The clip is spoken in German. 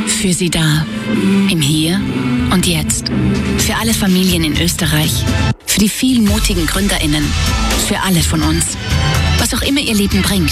Für Sie da. Im Hier und Jetzt. Für alle Familien in Österreich. Für die vielen mutigen GründerInnen. Für alle von uns. Was auch immer Ihr Leben bringt.